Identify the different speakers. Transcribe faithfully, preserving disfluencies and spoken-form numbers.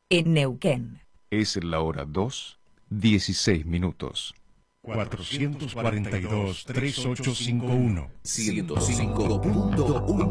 Speaker 1: en Neuquén.
Speaker 2: Es la hora dos, dieciséis minutos.
Speaker 3: cuatrocientos cuarenta y dos, treinta y ocho cincuenta y uno.
Speaker 4: ciento cinco punto uno